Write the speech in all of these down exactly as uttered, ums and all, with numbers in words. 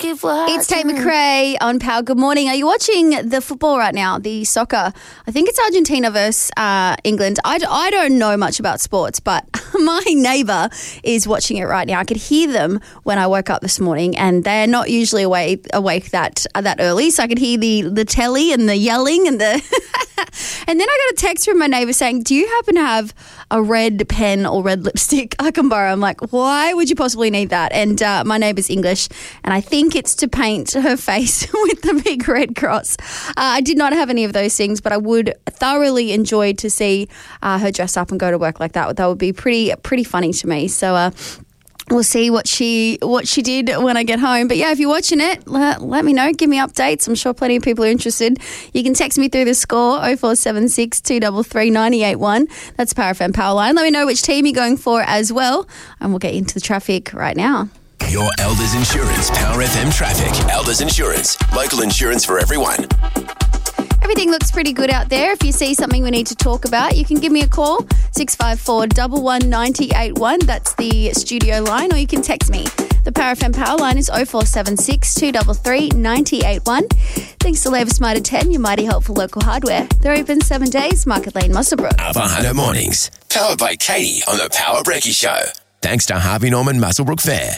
It's Tate McRae on Power. Good morning. Are you watching the football right now, the soccer? I think it's Argentina versus uh, England. I, I don't know much about sports, but my neighbour is watching it right now. I could hear them when I woke up this morning, and they're not usually awake, awake that uh, that early, so I could hear the, the telly and the yelling and the... And then I got a text from my neighbour saying, do you happen to have a red pen or red lipstick I can borrow? I'm like, why would you possibly need that? And uh, my neighbour's English, and I think it's to paint her face with the big red cross. Uh, I did not have any of those things, but I would thoroughly enjoy to see uh, her dress up and go to work like that. That would be pretty pretty funny to me. So uh, we'll see what she what she did when I get home. But yeah, if you're watching it, let, let me know. Give me updates. I'm sure plenty of people are interested. You can text me through the score, oh four seven six, two three three, nine eight one. That's Power F M Powerline. Let me know which team you're going for as well, and we'll get into the traffic right now. Your Elders Insurance Power F M traffic. Elders Insurance, local insurance for everyone. Everything looks pretty good out there. If you see something we need to talk about, you can give me a call, six five four, one one, nine eight one. That's the studio line, or you can text me. The Power F M Power line is oh four seven six, two three three, nine eight one. Thanks to Labour Smarter ten, your mighty helpful local hardware. They're open seven days, Market Lane, Muswellbrook. Upper Hunter Mornings, powered by Katie on the Power Brekkie Show. Thanks to Harvey Norman Muswellbrook Fair.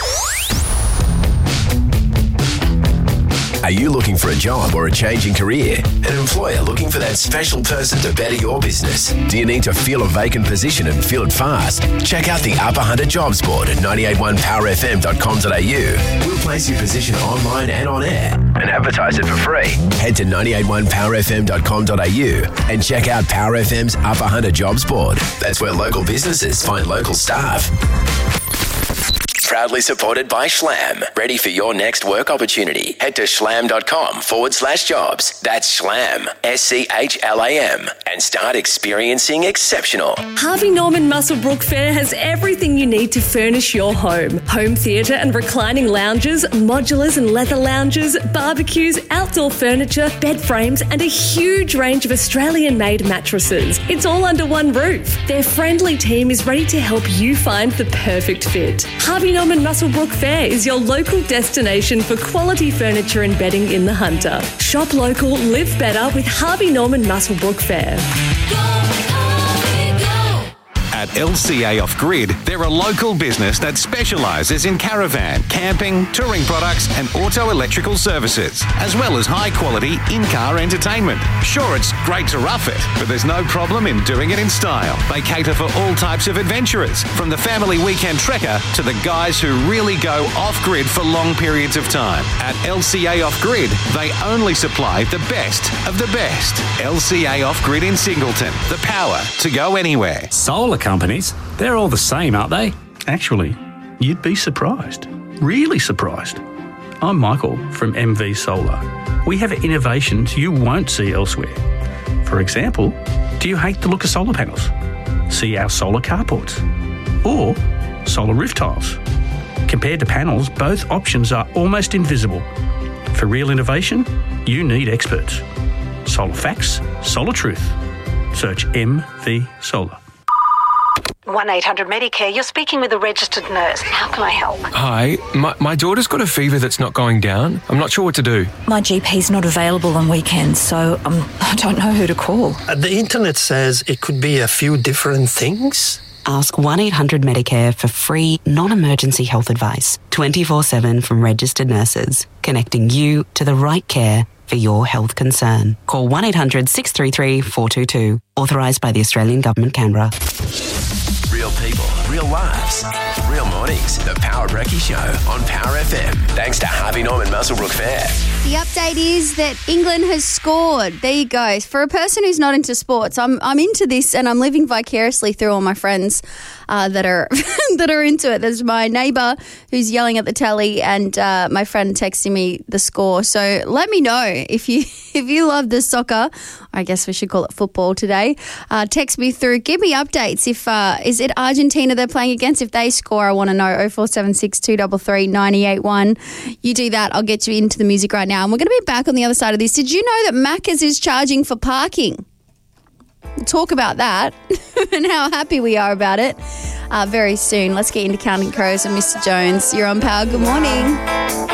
Are you looking for a job or a change in career? An employer looking for that special person to better your business? Do you need to fill a vacant position and fill it fast? Check out the Upper Hunter Jobs Board at nine eight one power f m dot com dot a u. We'll place your position online and on air and advertise it for free. Head to nine eight one power f m dot com dot a u and check out Power F M's Upper Hunter Jobs Board. That's where local businesses find local staff. Proudly supported by Schlam. Ready for your next work opportunity? Head to schlam.com forward slash jobs. That's Schlam, S C H L A M, and start experiencing exceptional. Harvey Norman Muswellbrook Fair has everything you need to furnish your home. Home theatre and reclining lounges, modulars and leather lounges, barbecues, outdoor furniture, bed frames, and a huge range of Australian-made mattresses. It's all under one roof. Their friendly team is ready to help you find the perfect fit. Harvey Norman Muswellbrook Fair is your local destination for quality furniture and bedding in the Hunter. Shop local, live better with Harvey Norman Muswellbrook Fair. At L C A Off Grid, they're a local business that specialises in caravan, camping, touring products and auto electrical services, as well as high-quality in-car entertainment. Sure, it's great to rough it, but there's no problem in doing it in style. They cater for all types of adventurers, from the family weekend trekker to the guys who really go off-grid for long periods of time. At L C A Off Grid, they only supply the best of the best. L C A Off Grid in Singleton, the power to go anywhere. Solar companies, they're all the same, aren't they? Actually, you'd be surprised. Really surprised. I'm Michael from M V Solar. We have innovations you won't see elsewhere. For example, do you hate the look of solar panels? See our solar carports or solar roof tiles. Compared to panels, both options are almost invisible. For real innovation, you need experts. Solar facts, solar truth. Search M V Solar. one eight hundred Medicare, you're speaking with a registered nurse. How can I help? Hi, my, my daughter's got a fever that's not going down. I'm not sure what to do. My G P's not available on weekends, so um, I don't know who to call. Uh, the internet says it could be a few different things. Ask one eight hundred Medicare for free, non-emergency health advice, twenty-four seven from registered nurses, connecting you to the right care for your health concern. Call one eight hundred, six three three, four two two. Authorised by the Australian Government, Canberra. Real people, real lives, real mornings. The Power Brekkie Show on Power F M. Thanks to Harvey Norman Muswellbrook Fair. The update is that England has scored. There you go. For a person who's not into sports, I'm I'm into this, and I'm living vicariously through all my friends uh, that are that are into it. There's my neighbour who's yelling at the telly, and uh, my friend texting me the score. So let me know if you if you love the soccer. I guess we should call it football today. Uh, text me through. Give me updates. If uh, is it Argentina they're playing against? If they score, I want to know. oh four seven six, two three three, nine eight one. You do that. I'll get you into the music right now. And we're going to be back on the other side of this. Did you know that Macca's is charging for parking? We'll talk about that and how happy we are about it uh, very soon. Let's get into Counting Crows and Mister Jones. You're on Power. Good morning.